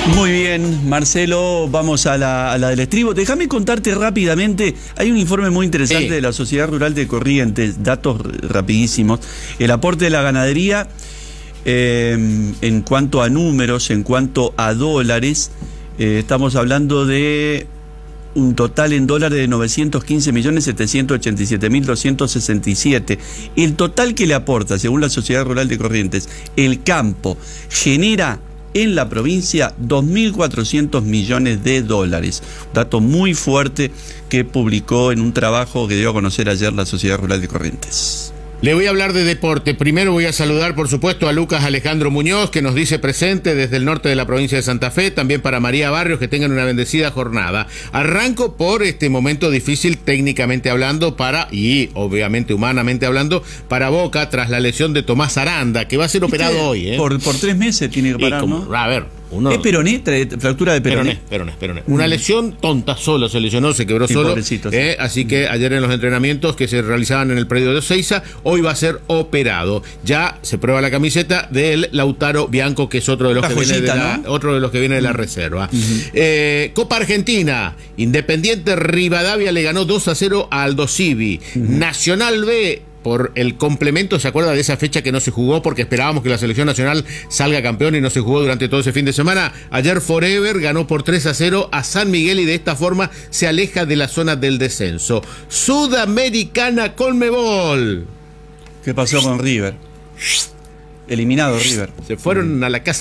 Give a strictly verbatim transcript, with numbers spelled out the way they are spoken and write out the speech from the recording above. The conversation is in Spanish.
Muy bien, Marcelo, vamos a la, a la del estribo. Déjame contarte rápidamente, hay un informe muy interesante sí. de la Sociedad Rural de Corrientes, datos rapidísimos. El aporte de la ganadería eh, en cuanto a números, en cuanto a dólares, eh, estamos hablando de un total en dólares de novecientos quince millones setecientos ochenta y siete mil doscientos sesenta y siete. El total que le aporta, según la Sociedad Rural de Corrientes, el campo genera en la provincia dos mil cuatrocientos millones de dólares. Dato muy fuerte que publicó en un trabajo que dio a conocer ayer la Sociedad Rural de Corrientes. Le voy a hablar de deporte. Primero voy a saludar, por supuesto, a Lucas Alejandro Muñoz, que nos dice presente desde el norte de la provincia de Santa Fe. También para María Barrios, que tengan una bendecida jornada. Arranco por este momento difícil técnicamente hablando para, y obviamente humanamente hablando, para Boca tras la lesión de Tomás Aranda, que va a ser operado hoy. ¿eh? Por, por tres meses tiene que parar, como, ¿no? A ver, uno... ¿Es peroné? ¿Fractura de peroné? Peroné, peroné, peroné. Una lesión tonta, solo se lesionó, se quebró sí, solo. Pobrecito, sí. Eh, así que ayer en los entrenamientos que se realizaban en el predio de Ezeiza, hoy va a ser operado. Ya se prueba la camiseta del Lautaro Bianco, que es otro de los, que, joyita, viene de la, ¿no? otro de los que viene de la reserva. Uh-huh. eh, Copa Argentina, Independiente Rivadavia le ganó dos a cero a Aldo Civi. Uh-huh. Nacional B, por el complemento, ¿se acuerda de esa fecha que no se jugó porque esperábamos que la selección nacional salga campeón y no se jugó durante todo ese fin de semana? Ayer Forever ganó por tres a cero a San Miguel y de esta forma se aleja de la zona del descenso. Sudamericana Conmebol. ¿Qué pasó con River? Eliminado River. Se fueron a la casa.